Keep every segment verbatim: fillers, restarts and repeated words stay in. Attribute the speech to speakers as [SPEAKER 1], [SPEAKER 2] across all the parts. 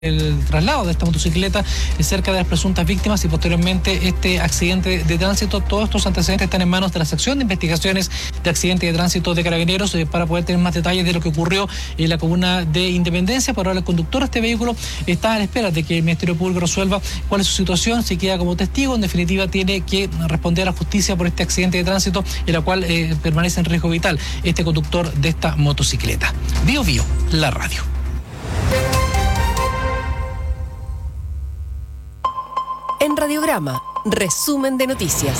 [SPEAKER 1] el traslado de esta motocicleta cerca de las presuntas víctimas y posteriormente este accidente de tránsito. Todos estos antecedentes están en manos de la sección de investigaciones de accidentes de tránsito de Carabineros eh, para poder tener más detalles de lo que ocurrió en la comuna de Independencia. Por ahora el conductor de este vehículo está a la espera de que el Ministerio Público resuelva cuál es su situación, si queda como testigo. En definitiva tiene que responder a la justicia por este accidente de tránsito en la cual eh, permanece en riesgo vital este conductor de esta motocicleta. Bio Bio, la radio.
[SPEAKER 2] En Radiograma, resumen de noticias.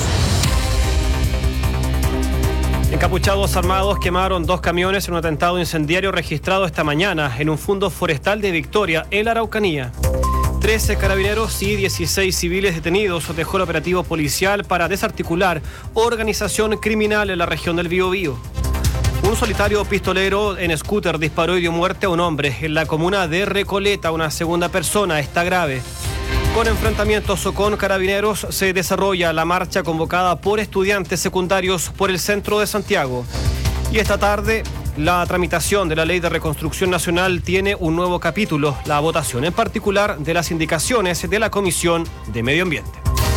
[SPEAKER 3] Encapuchados armados quemaron dos camiones en un atentado incendiario registrado esta mañana en un fondo forestal de Victoria, en la Araucanía. trece carabineros y dieciséis civiles detenidos dejó el operativo policial para desarticular organización criminal en la región del Biobío. Un solitario pistolero en scooter disparó y dio muerte a un hombre en la comuna de Recoleta. Una segunda persona está grave. Con enfrentamientos con carabineros se desarrolla la marcha convocada por estudiantes secundarios por el centro de Santiago. Y esta tarde la tramitación de la Ley de Reconstrucción Nacional tiene un nuevo capítulo, la votación en particular de las indicaciones de la Comisión de Medio Ambiente.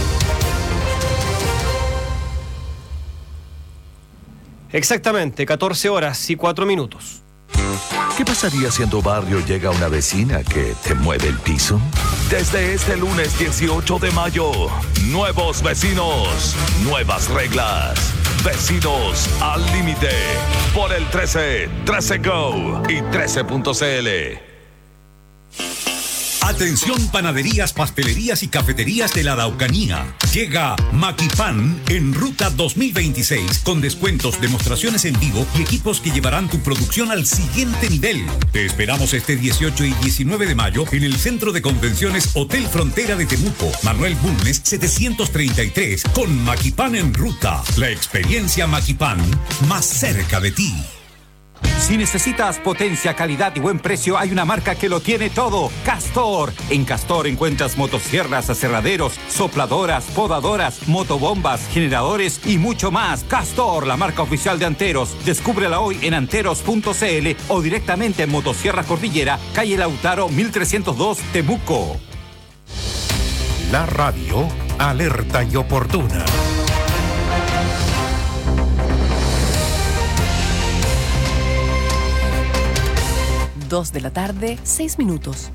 [SPEAKER 3] Exactamente, catorce horas y cuatro minutos.
[SPEAKER 4] ¿Qué pasaría si en tu barrio llega una vecina que te mueve el piso? Desde este lunes dieciocho de mayo, nuevos vecinos, nuevas reglas. Vecinos al límite. Por el trece, trece Go y trece punto c l.
[SPEAKER 5] Atención, panaderías, pastelerías y cafeterías de la Araucanía. Llega Maquipan en Ruta dos mil veintiséis con descuentos, demostraciones en vivo y equipos que llevarán tu producción al siguiente nivel. Te esperamos este dieciocho y diecinueve de mayo en el Centro de Convenciones Hotel Frontera de Temuco, Manuel Bulnes setecientos treinta y tres, con Maquipan en Ruta. La experiencia Maquipan más cerca de ti.
[SPEAKER 6] Si necesitas potencia, calidad y buen precio, hay una marca que lo tiene todo. Castor. En Castor encuentras motosierras, aserraderos, sopladoras, podadoras, motobombas, generadores y mucho más. Castor, la marca oficial de Anteros. Descúbrela hoy en anteros punto c l o directamente en Motosierra Cordillera, calle Lautaro mil trescientos dos, Temuco.
[SPEAKER 7] La radio, alerta y oportuna.
[SPEAKER 2] Dos de la tarde, seis minutos.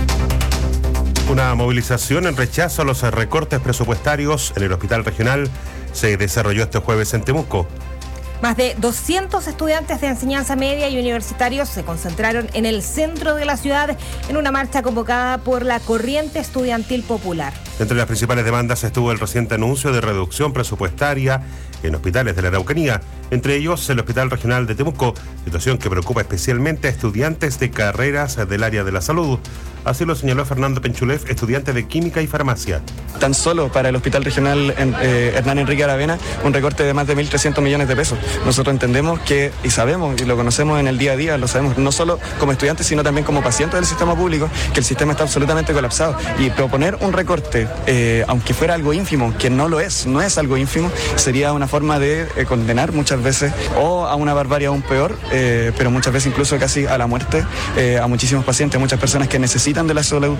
[SPEAKER 7] Una movilización en rechazo a los recortes presupuestarios en el hospital regional se desarrolló este jueves en Temuco.
[SPEAKER 8] Más de doscientos estudiantes de enseñanza media y universitarios se concentraron en el centro de la ciudad en una marcha convocada por la Corriente Estudiantil Popular.
[SPEAKER 7] Entre las principales demandas estuvo el reciente anuncio de reducción presupuestaria en hospitales de la Araucanía, entre ellos el Hospital Regional de Temuco, situación que preocupa especialmente a estudiantes de carreras del área de la salud. Así lo señaló Fernando Penchulev, estudiante de Química y Farmacia.
[SPEAKER 9] Tan solo para el Hospital Regional eh, Hernán Enrique Aravena, un recorte de más de mil trescientos millones de pesos. Nosotros entendemos que, y sabemos, y lo conocemos en el día a día, lo sabemos no solo como estudiantes, sino también como pacientes del sistema público, que el sistema está absolutamente colapsado. Y proponer un recorte, eh, aunque fuera algo ínfimo, que no lo es, no es algo ínfimo, sería una forma de eh, condenar muchas veces, o a una barbarie aún peor, eh, pero muchas veces incluso casi a la muerte, eh, a muchísimos pacientes, a muchas personas que necesitan de la salud.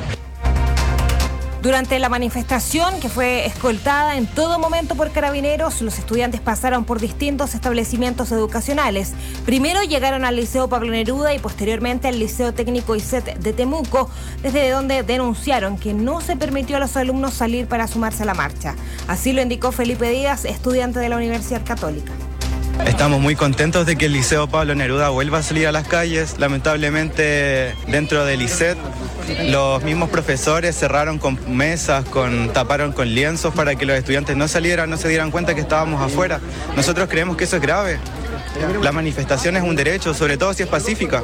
[SPEAKER 8] Durante la manifestación, que fue escoltada en todo momento por carabineros, los estudiantes pasaron por distintos establecimientos educacionales. Primero llegaron al Liceo Pablo Neruda y posteriormente al Liceo Técnico I C E T de Temuco, desde donde denunciaron que no se permitió a los alumnos salir para sumarse a la marcha. Así lo indicó Felipe Díaz, estudiante de la Universidad Católica.
[SPEAKER 10] Estamos muy contentos de que el Liceo Pablo Neruda vuelva a salir a las calles. Lamentablemente, dentro del I C E T, los mismos profesores cerraron con mesas, con, taparon con lienzos para que los estudiantes no salieran, no se dieran cuenta que estábamos afuera. Nosotros creemos que eso es grave. La manifestación es un derecho, sobre todo si es pacífica.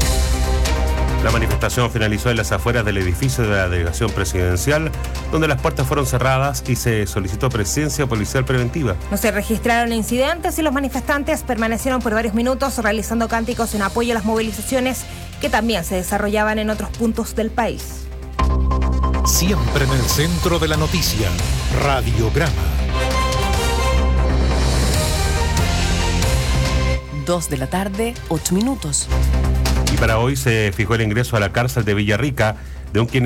[SPEAKER 7] La manifestación finalizó en las afueras del edificio de la delegación presidencial, donde las puertas fueron cerradas y se solicitó presencia policial preventiva.
[SPEAKER 8] No se registraron incidentes y los manifestantes permanecieron por varios minutos realizando cánticos en apoyo a las movilizaciones que también se desarrollaban en otros puntos del país.
[SPEAKER 11] Siempre en el centro de la noticia, Radiograma.
[SPEAKER 2] Dos de la tarde, ocho minutos.
[SPEAKER 7] Y para hoy se fijó el ingreso a la cárcel de Villarrica de un